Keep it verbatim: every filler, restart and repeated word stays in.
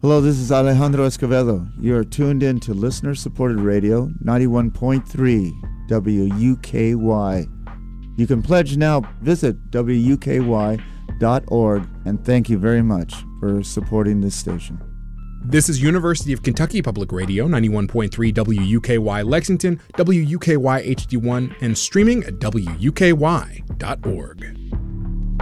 Hello, this is Alejandro Escovedo. You are tuned in to listener-supported radio, ninety-one point three W U K Y. You can pledge now. Visit W U K Y dot org, and thank you very much for supporting this station. This is University of Kentucky Public Radio, ninety-one point three W U K Y Lexington, W U K Y H D one, and streaming at W U K Y dot org.